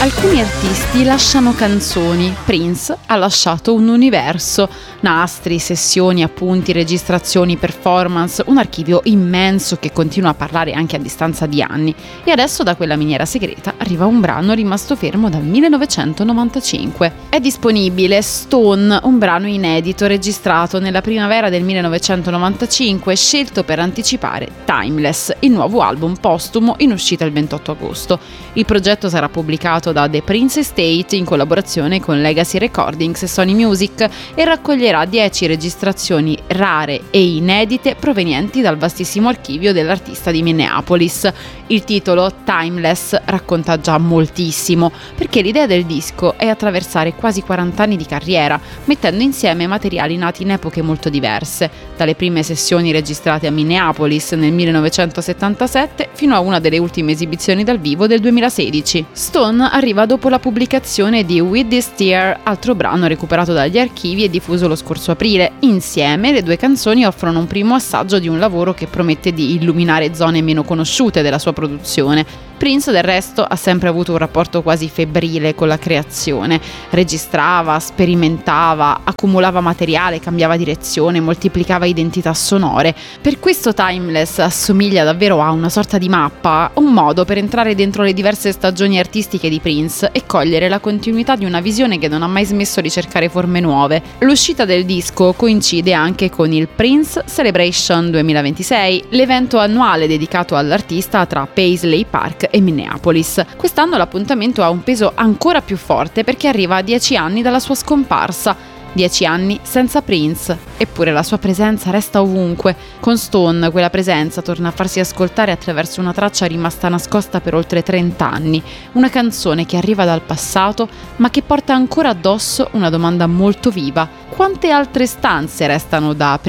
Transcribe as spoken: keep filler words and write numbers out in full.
Alcuni artisti lasciano canzoni, Prince ha lasciato un universo, nastri, sessioni, appunti, registrazioni, performance, un archivio immenso che continua a parlare anche a distanza di anni. E adesso da quella miniera segreta arriva un brano rimasto fermo dal millenovecentonovantacinque. È disponibile Stone, un brano inedito registrato nella primavera del millenovecentonovantacinque, scelto per anticipare Timeless, il nuovo album postumo in uscita il ventotto agosto. Il progetto sarà pubblicato da The Prince Estate in collaborazione con Legacy Recordings e Sony Music e raccoglierà dieci registrazioni rare e inedite provenienti dal vastissimo archivio dell'artista di Minneapolis. Il titolo Timeless racconta già moltissimo, perché l'idea del disco è attraversare quasi quaranta anni di carriera, mettendo insieme materiali nati in epoche molto diverse, dalle prime sessioni registrate a Minneapolis nel millenovecentosettantasette fino a una delle ultime esibizioni dal vivo del duemilasedici. Stone arriva dopo la pubblicazione di With This Tear, altro brano recuperato dagli archivi e diffuso lo scorso aprile. Insieme le due canzoni offrono un primo assaggio di un lavoro che promette di illuminare zone meno conosciute della sua produzione. Prince del resto ha sempre avuto un rapporto quasi febbrile con la creazione. Registrava, sperimentava, accumulava materiale, cambiava direzione, moltiplicava identità sonore. Per questo Timeless assomiglia davvero a una sorta di mappa, un modo per entrare dentro le diverse stagioni artistiche di Prince e cogliere la continuità di una visione che non ha mai smesso di cercare forme nuove. L'uscita del disco coincide anche con il Prince Celebration duemilaventisei, l'evento annuale dedicato all'artista tra Paisley Park e Minneapolis. Quest'anno l'appuntamento ha un peso ancora più forte perché arriva a dieci anni dalla sua scomparsa. Dieci anni senza Prince, eppure la sua presenza resta ovunque. Con Stone quella presenza torna a farsi ascoltare attraverso una traccia rimasta nascosta per oltre trenta anni, una canzone che arriva dal passato ma che porta ancora addosso una domanda molto viva: quante altre stanze restano da aprire?